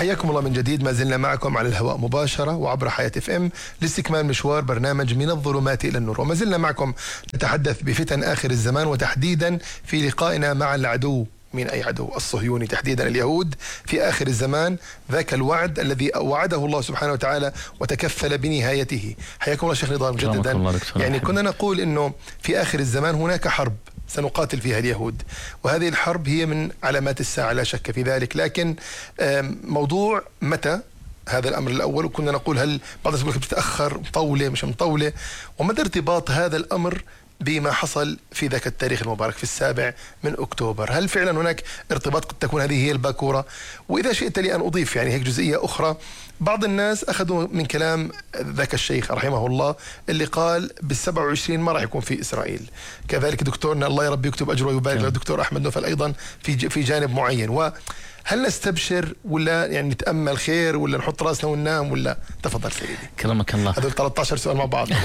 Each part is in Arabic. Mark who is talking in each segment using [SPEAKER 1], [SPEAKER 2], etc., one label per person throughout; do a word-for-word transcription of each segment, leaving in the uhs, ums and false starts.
[SPEAKER 1] حياكم الله من جديد. ما زلنا معكم على الهواء مباشرة وعبر حياة اف ام لاستكمال مشوار برنامج من الظلمات إلى النور، وما زلنا معكم نتحدث بفتن آخر الزمان، وتحديدا في لقائنا مع العدو. من أي عدو؟ الصهيوني، تحديدا اليهود في آخر الزمان، ذاك الوعد الذي وعده الله سبحانه وتعالى وتكفل بنهايته. حياكم الله شيخ نضال مجددا. يعني كنا نقول إنه في آخر الزمان هناك حرب سنقاتل فيها اليهود، وهذه الحرب هي من علامات الساعة لا شك في ذلك. لكن موضوع متى هذا الأمر الأول، وكنا نقول هل بعض الناس يقول بتتأخر، مطولة مش مطولة، ومدى ارتباط هذا الأمر بما حصل في ذاك التاريخ المبارك في السابع من أكتوبر؟ هل فعلا هناك ارتباط؟ قد تكون هذه هي الباكورة. وإذا شئت لي أن أضيف يعني هيك جزئية أخرى، بعض الناس أخذوا من كلام ذاك الشيخ رحمه الله اللي قال بالسبع وعشرين ما راح يكون في إسرائيل. كذلك دكتورنا الله يربي يكتب أجره ويبارك له الدكتور أحمد نوفل أيضا في في جانب معين. وهل نستبشر ولا يعني نتأمل خير ولا نحط راسنا وننام ولا؟ تفضل سيدي.
[SPEAKER 2] كرمك الله.
[SPEAKER 1] هذول ثلاثة عشر سؤال مع بعض.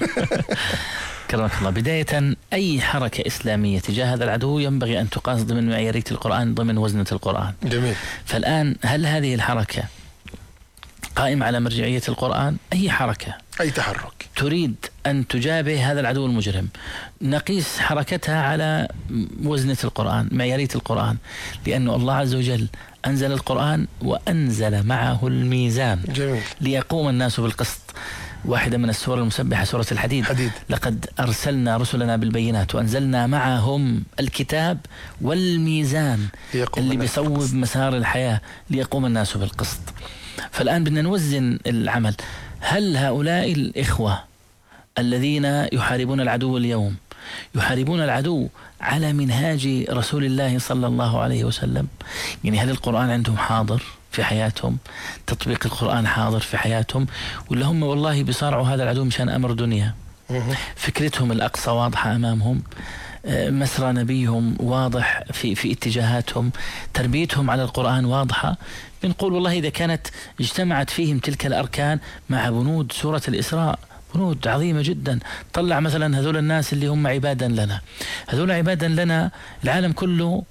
[SPEAKER 2] كرمك الله. بداية أي حركة إسلامية تجاه هذا العدو ينبغي أن تقاس ضمن معيارية القرآن، ضمن وزنة القرآن.
[SPEAKER 1] جميل.
[SPEAKER 2] فالآن هل هذه الحركة قائمة على مرجعية القرآن؟ أي حركة،
[SPEAKER 1] أي تحرك
[SPEAKER 2] تريد أن تجابه هذا العدو المجرم، نقيس حركتها على وزنة القرآن، معيارية القرآن، لأن الله عز وجل أنزل القرآن وأنزل معه الميزان.
[SPEAKER 1] جميل.
[SPEAKER 2] ليقوم الناس بالقسط. واحدة من السور المسبحة سورة الحديد.
[SPEAKER 1] حديد.
[SPEAKER 2] لقد أرسلنا رسلنا بالبينات وأنزلنا معهم الكتاب والميزان اللي بيصوب مسار الحياة ليقوم الناس بالقسط. فالآن بدنا نوزن العمل. هل هؤلاء الإخوة الذين يحاربون العدو اليوم يحاربون العدو على منهاج رسول الله صلى الله عليه وسلم؟ يعني هل القرآن عندهم حاضر في حياتهم؟ تطبيق القرآن حاضر في حياتهم؟ ولا هم والله بيصارعوا هذا العدو مشان أمر دنيا؟ فكرتهم الأقصى واضحة أمامهم، مسرى نبيهم واضح في في اتجاهاتهم، تربيتهم على القرآن واضحة. بنقول والله إذا كانت اجتمعت فيهم تلك الأركان مع بنود سورة الإسراء، بنود عظيمة جدا. طلع مثلا هذول الناس اللي هم عبادا لنا، هذول عبادا لنا العالم كله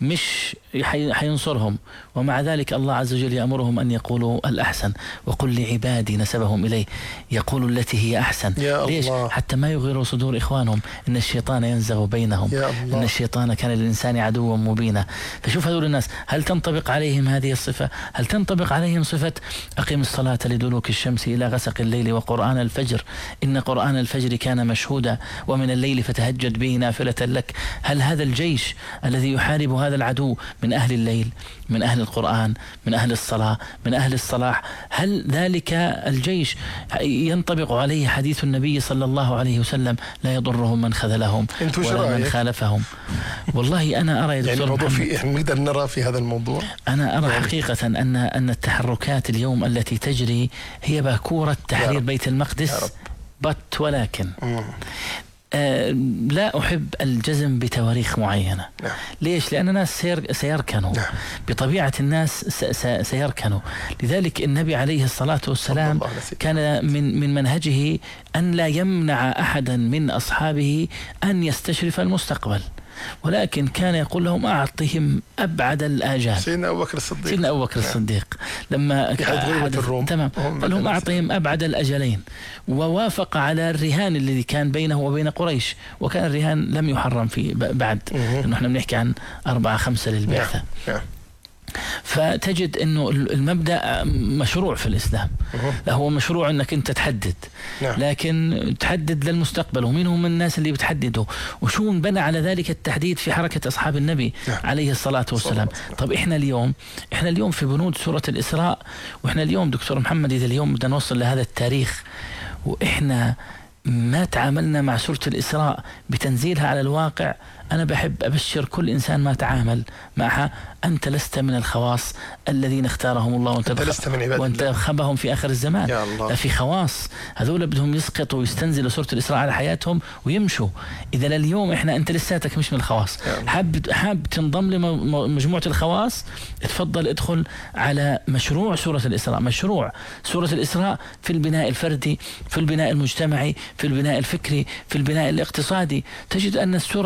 [SPEAKER 2] مش حينصرهم، ومع ذلك الله عز وجل يأمرهم أن يقولوا الأحسن. وقل لعبادي نسبهم إليه يقولوا التي هي أحسن. ليش؟ حتى ما يغيروا صدور إخوانهم. إن الشيطان ينزغ بينهم، إن الشيطان كان للإنسان عدوا مبينا. فشوف هذول الناس، هل تنطبق عليهم هذه الصفة؟ هل تنطبق عليهم صفة أقيم الصلاة لدلوك الشمس إلى غسق الليل وقرآن الفجر إن قرآن الفجر كان مشهودا ومن الليل فتهجد به نافلة لك؟ هل هذا الجيش الذي يحارب هذا العدو من أهل الليل، من أهل القرآن، من أهل الصلاة، من أهل الصلاح، هل ذلك الجيش ينطبق عليه حديث النبي صلى الله عليه وسلم لا يضرهم من خذلهم ولا من خالفهم؟ والله أنا أرى يا دكتور
[SPEAKER 1] يعني في نقدر نرى في هذا الموضوع،
[SPEAKER 2] أنا أرى حقيقة أن أن التحركات اليوم التي تجري هي باكورة تحرير بيت المقدس، بت ولكن مم. آه لا أحب الجزم بتواريخ معينة. نعم. ليش؟ لأن الناس سير سيركنوا. نعم. بطبيعة الناس سيركنوا. لذلك النبي عليه الصلاة والسلام كان من من منهجه أن لا يمنع أحدا من أصحابه أن يستشرف المستقبل، ولكن كان يقول لهم أعطهم أبعد الآجال.
[SPEAKER 1] سيدنا أبو بكر الصديق
[SPEAKER 2] سيدنا أبو بكر الصديق لما
[SPEAKER 1] حدث الروم
[SPEAKER 2] تمام قال لهم أعطهم أبعد الأجلين، ووافق على الرهان الذي كان بينه وبين قريش، وكان الرهان لم يحرم فيه بعد، لأنه احنا بنحكي عن أربعة خمسة للبعثة. نعم. فتجد انه المبدأ مشروع في الإسلام. لا هو مشروع انك انت تحدد. نعم. لكن تحدد للمستقبل، ومين هم الناس اللي بتحددوا، وشو انبنى على ذلك التحديد في حركة أصحاب النبي. نعم. عليه الصلاة والسلام. طب احنا اليوم احنا اليوم في بنود سورة الإسراء، واحنا اليوم دكتور محمد إذا اليوم بدنا نوصل لهذا التاريخ واحنا ما تعاملنا مع سورة الإسراء بتنزيلها على الواقع، أنا بحب أبشر كل إنسان ما تعامل معها، أنت لست من الخواص الذين اختارهم الله وانتخبهم في آخر الزمان. لا في خواص، هذول بدهم يسقطوا ويستنزلوا سورة الإسراء على حياتهم ويمشوا. إذا لليوم إحنا أنت لساتك مش من الخواص، حاب حاب تنضم لمجموعة الخواص، اتفضل ادخل على مشروع سورة الإسراء. مشروع سورة الإسراء في البناء الفردي، في البناء المجتمعي، في البناء الفكري، في البناء الاقتصادي. تجد أن السورة بنت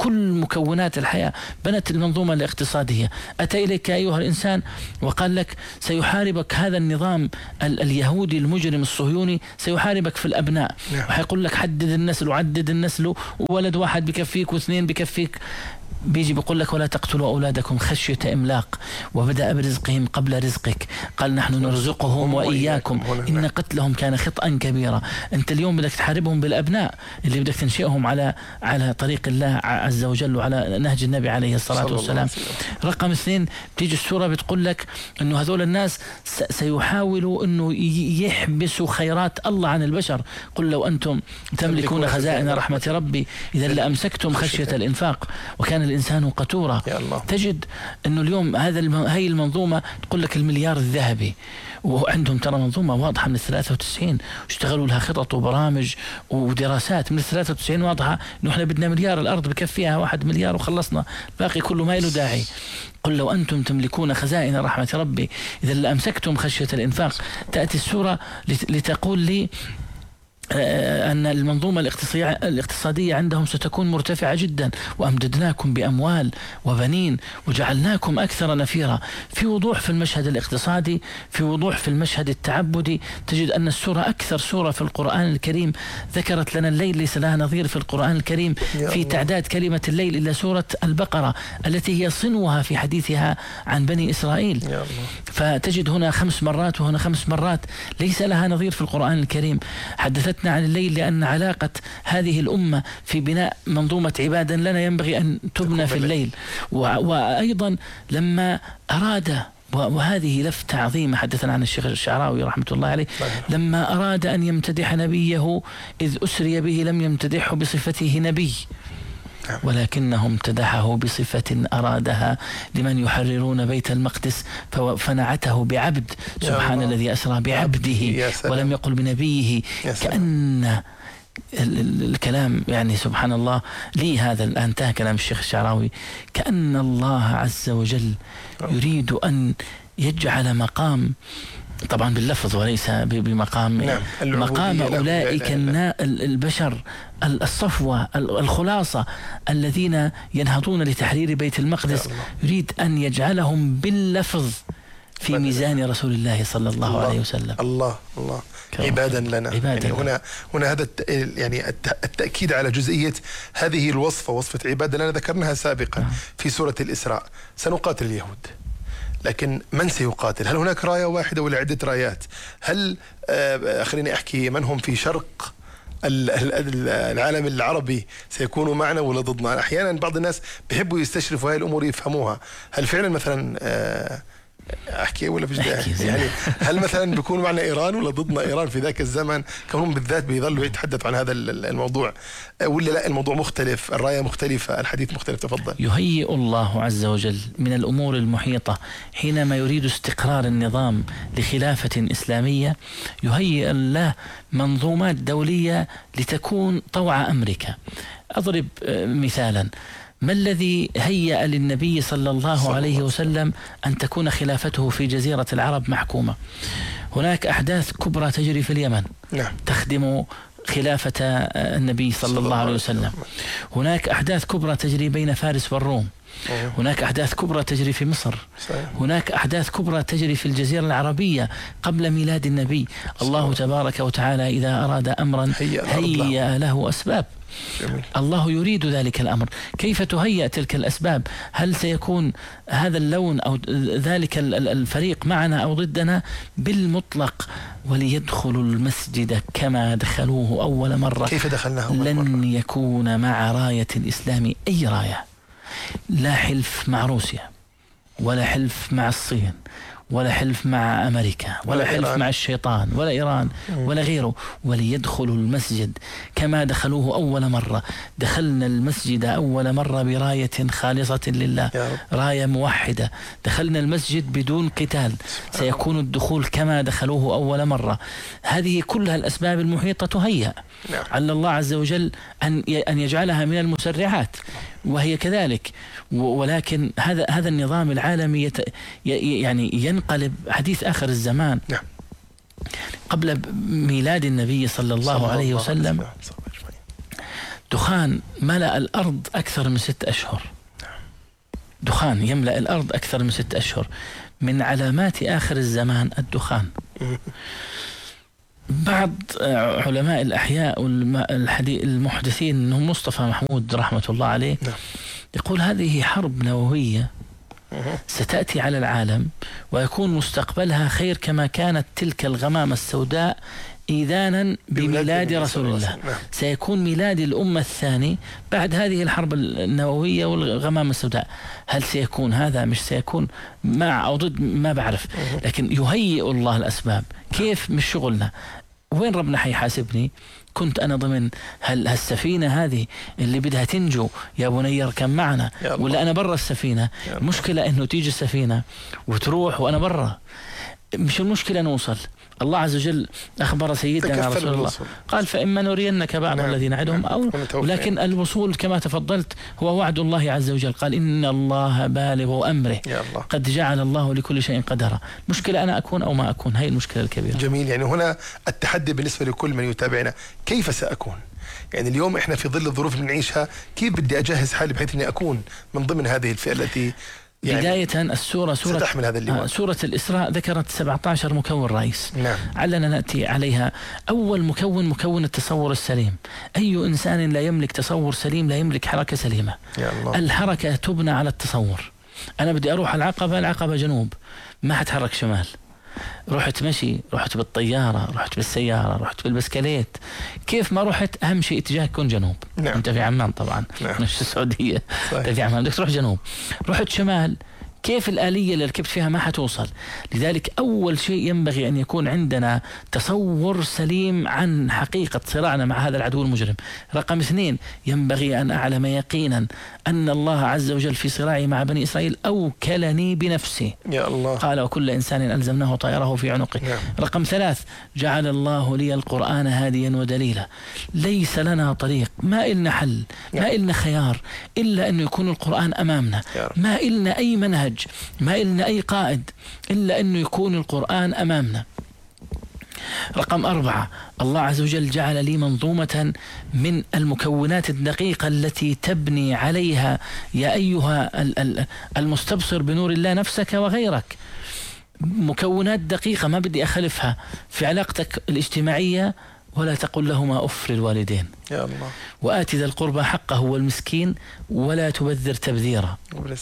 [SPEAKER 2] كل مكونات الحياة، بنت المنظومة الاقتصادية. أتى إليك أيها الإنسان وقال لك سيحاربك هذا النظام ال اليهودي المجرم الصهيوني، سيحاربك في الأبناء، وحيقول لك حدد النسل وعدد النسل، وولد واحد بكفيك واثنين بكفيك. بيجي بيقول لك ولا تقتلوا أولادكم خشية إملاق وبدأ برزقهم قبل رزقك، قال نحن نرزقهم وإياكم إن قتلهم كان خطأ كبيرا. أنت اليوم بدك تحاربهم بالأبناء اللي بدك تنشئهم على على طريق الله عز وجل وعلى نهج النبي عليه الصلاة والسلام. رقم اثنين بتيجي السورة بتقول لك إنه هذول الناس سيحاولوا إنه يحبسوا خيرات الله عن البشر. قل لو أنتم تملكون خزائن رحمة ربي إذا لأمسكتم خشية الإنفاق وكان الإنسان قتورا. تجد أنه اليوم هذا هاي المنظومة تقول لك المليار الذهبي، وعندهم ترى منظومة واضحة من الثلاثة وتسعين اشتغلوا لها خطط وبرامج ودراسات من الثلاثة وتسعين واضحة إنه إحنا بدنا مليار، الأرض بكفيها واحد مليار وخلصنا، باقي كله ما له داعي. قل لو أنتم تملكون خزائن رحمة ربي إذا لأمسكتم خشية الإنفاق. تأتي السورة لتقول لي أن المنظومة الاقتصادية عندهم ستكون مرتفعة جدا، وأمددناكم بأموال وبنين وجعلناكم أكثر نفيرا. في وضوح في المشهد الاقتصادي، في وضوح في المشهد التعبدي. تجد أن السورة أكثر سورة في القرآن الكريم ذكرت لنا الليل، ليس لها نظير في القرآن الكريم في تعداد كلمة الليل إلا سورة البقرة التي هي صنوها في حديثها عن بني إسرائيل. فتجد هنا خمس مرات وهنا خمس مرات، ليس لها نظير في القرآن الكريم. حدثت عن الليل لأن علاقة هذه الأمة في بناء منظومة عبادة لنا ينبغي أن تبنى في الليل. وأيضا لما أراد، وهذه لفتة عظيمة حدثنا عن الشيخ الشعراوي رحمة الله عليه، لما أراد أن يمتدح نبيه إذ أسري به لم يمتدحه بصفته نبي، ولكنه امتدحه بصفة أرادها لمن يحررون بيت المقدس فنعته بعبد. سبحان الذي أسرى بعبده ولم يقل بنبيه. كأن الكلام يعني سبحان الله لي هذا الآن انتهى كلام الشيخ الشعراوي، كأن الله عز وجل يريد أن يجعل مقام، طبعا باللفظ وليس بمقام، نعم. مقام أولئك البشر الصفوة الخلاصة الذين ينهضون لتحرير بيت المقدس، يريد أن يجعلهم باللفظ في ميزان رسول الله صلى الله, الله عليه وسلم.
[SPEAKER 1] الله الله عبادا لنا. عبادة يعني هنا هنا هذا يعني التأكيد على جزئية هذه الوصفة، وصفة عبادة لنا ذكرناها سابقا في سورة الإسراء. سنقاتل اليهود، لكن من سيقاتل؟ هل هناك راية واحدة ولا عدة رايات؟ هل آه خليني أحكي من هم في شرق العالم العربي سيكونوا معنا ولا ضدنا؟ أحيانا بعض الناس بيحبوا يستشرفوا هاي الأمور يفهموها. هل فعلا مثلا آه أحكي ولا فيش داعي يعني هل مثلا بيكونوا معنا إيران ولا ضدنا إيران في ذاك الزمن؟ كونهم بالذات بيظلوا يتحدثوا عن هذا الموضوع، ولا لا الموضوع مختلف، الراية مختلفة، الحديث مختلف؟ تفضل.
[SPEAKER 2] يهيئ الله عز وجل من الأمور المحيطة حينما يريد استقرار النظام لخلافة إسلامية، يهيئ الله منظومات دولية لتكون طوع أمريكا. أضرب مثالا، ما الذي هيأ للنبي صلى الله عليه وسلم أن تكون خلافته في جزيرة العرب محكومة؟ هناك أحداث كبرى تجري في اليمن نعم. تخدم خلافة النبي صلى الله عليه وسلم. هناك أحداث كبرى تجري بين فارس والروم. هناك أحداث كبرى تجري في مصر. هناك أحداث كبرى تجري في الجزيرة العربية قبل ميلاد النبي. الله تبارك وتعالى إذا أراد أمرا هيأ له أسباب. جميل. الله يريد ذلك الأمر. كيف تهيأ تلك الأسباب؟ هل سيكون هذا اللون أو ذلك الفريق معنا أو ضدنا؟ بالمطلق. وليدخلوا المسجد كما دخلوه أول مرة.
[SPEAKER 1] كيف دخلناه أول
[SPEAKER 2] مرة؟ لن
[SPEAKER 1] مرة؟
[SPEAKER 2] يكون مع راية الإسلام أي راية، لا حلف مع روسيا ولا حلف مع الصين ولا حلف مع أمريكا ولا, ولا حلف إيران. مع الشيطان ولا إيران ولا غيره. وليدخلوا المسجد كما دخلوه أول مرة. دخلنا المسجد أول مرة براية خالصة لله، راية موحدة. دخلنا المسجد بدون قتال، سيكون الدخول كما دخلوه أول مرة. هذه كلها الأسباب المحيطة تهيأ على الله عز وجل أن أن يجعلها من المسرعات، وهي كذلك. ولكن هذا هذا النظام العالمي يت يعني ينقلب حديث آخر الزمان. نعم. قبل ميلاد النبي صلى الله, صلى الله عليه وسلم دخان ملأ الأرض أكثر من ست أشهر، دخان يملأ الأرض أكثر من ست أشهر. من علامات آخر الزمان الدخان. بعض علماء الأحياء المحدثين منهم مصطفى محمود رحمة الله عليه يقول هذه حرب نووية ستأتي على العالم ويكون مستقبلها خير كما كانت تلك الغمامة السوداء إذانا بميلاد رسول الله. سيكون ميلاد الأمة الثاني بعد هذه الحرب النووية والغمامة السوداء. هل سيكون هذا مش سيكون مع أو ضد ما بعرف، لكن يهيئ الله الأسباب. كيف مش شغلنا، وين ربنا حيحاسبني؟ كنت أنا ضمن هل هالسفينة هذه اللي بدها تنجو يا بني اركب معنا، ولا أنا برا السفينة؟ المشكلة إنه تيجي السفينة وتروح وأنا برا، مش المشكلة نوصل. الله عز وجل أخبر سيدنا رسول الله قال فإما نرينك بعض نعم. الذي نعدهم أو ولكن الوصول كما تفضلت هو وعد الله عز وجل. قال إن الله بالغ أمره قد جعل الله لكل شيء قدرا. مشكلة أنا أكون أو ما أكون، هي المشكلة الكبيرة.
[SPEAKER 1] جميل. يعني هنا التحدي بالنسبة لكل من يتابعنا، كيف سأكون؟ يعني اليوم إحنا في ظل الظروف اللي نعيشها، كيف بدي أجهز حالي بحيث أني أكون من ضمن هذه الفئة التي يعني
[SPEAKER 2] بداية السورة سورة
[SPEAKER 1] ستحمل هذا اللواء.
[SPEAKER 2] سورة الإسراء ذكرت سبعة عشر مكون رئيس.
[SPEAKER 1] نعم.
[SPEAKER 2] علنا نأتي عليها. أول مكون مكون التصور السليم. أي إنسان لا يملك تصور سليم لا يملك حركة سليمة.
[SPEAKER 1] يا الله.
[SPEAKER 2] الحركة تبنى على التصور. أنا بدي أروح العقبة، العقبة جنوب، ما حتحرك شمال. رحت مشي، رحت بالطيارة، رحت بالسيارة، رحت بالبسكليت، كيف ما رحت أهم شيء اتجاه يكون جنوب.
[SPEAKER 1] نعم.
[SPEAKER 2] أنت في عمان طبعا.
[SPEAKER 1] نعم.
[SPEAKER 2] مش السعودية.
[SPEAKER 1] صحيح.
[SPEAKER 2] أنت في عمان بدك تروح جنوب. رحت شمال، كيف الآلية اللي ركبت فيها ما حتوصل. لذلك أول شيء ينبغي أن يكون عندنا تصور سليم عن حقيقة صراعنا مع هذا العدو المجرم. رقم اثنين، ينبغي أن أعلم يقينا أن الله عز وجل في صراعي مع بني إسرائيل أوكلني بنفسه.
[SPEAKER 1] يا الله.
[SPEAKER 2] قال وكل إنسان ألزمناه طائره في عنقه.
[SPEAKER 1] نعم.
[SPEAKER 2] رقم ثلاث، جعل الله لي القرآن هاديا ودليلا. ليس لنا طريق، ما إلنا حل،
[SPEAKER 1] نعم.
[SPEAKER 2] ما إلنا خيار إلا أن يكون القرآن أمامنا، ما إلنا أي منهج، ما إلنا أي قائد إلا أنه يكون القرآن أمامنا. رقم أربعة، الله عز وجل جعل لي منظومة من المكونات الدقيقة التي تبني عليها يا أيها المستبصر بنور الله نفسك وغيرك. مكونات دقيقة ما بدي أخلفها في علاقتك الاجتماعية. ولا تقل لهما أف للوالدين.
[SPEAKER 1] يا الله.
[SPEAKER 2] وآت ذا القربى حقه والمسكين ولا تبذر تبذيرا.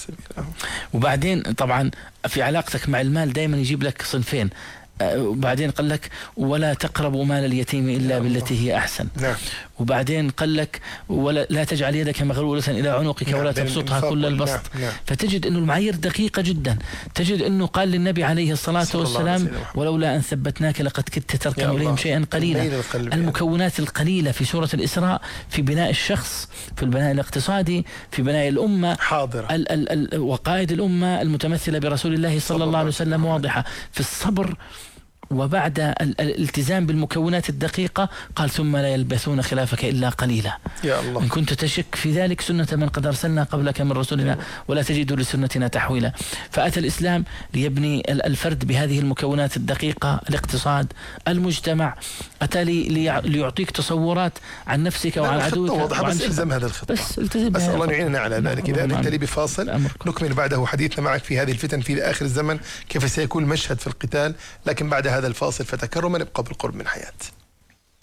[SPEAKER 2] وبعدين طبعا في علاقتك مع المال دائما يجيب لك صنفين. وبعدين قال لك ولا تقربوا مال اليتيم إلا بالتي هي أحسن.
[SPEAKER 1] نعم.
[SPEAKER 2] وبعدين قال لك ولا لا تجعل يدك مغلولة إلى عنقك. نعم. ولا تبسطها كل البسط.
[SPEAKER 1] نعم. نعم.
[SPEAKER 2] فتجد أنه المعايير دقيقة جدا. تجد أنه قال للنبي عليه الصلاة والسلام ولولا أن ثبتناك لقد كدت تركن إليهم شيئا قليلا. المكونات القليلة في سورة الإسراء في بناء الشخص، في البناء الاقتصادي، في بناء الأمة
[SPEAKER 1] حاضرة.
[SPEAKER 2] ال ال ال وقائد الأمة المتمثلة برسول الله صلى الله عليه وسلم واضحة. في الصبر، وبعد الالتزام بالمكونات الدقيقة قال ثم لا يلبثون خلافك إلا قليلا.
[SPEAKER 1] يا الله.
[SPEAKER 2] إن كنت تشك في ذلك سنة من قد أرسلنا قبلك من رسولنا ولا تجد لسنتنا تحويلا. فأتى الإسلام ليبني الفرد بهذه المكونات الدقيقة، الاقتصاد، المجتمع. أتى لي ليعطيك تصورات عن نفسك وعن عدوك.
[SPEAKER 1] واضحة، بس الزم هذا الخطة.
[SPEAKER 2] بس التزم
[SPEAKER 1] بس الله يعيننا على ذلك. إذا أنت لي بفاصل نكمل بعده حديثنا معك في هذه الفتن في آخر الزمن، كيف سيكون المشهد في القتال. لكن بعد هذا الفاصل فتكرما ابقى بالقرب من حياة.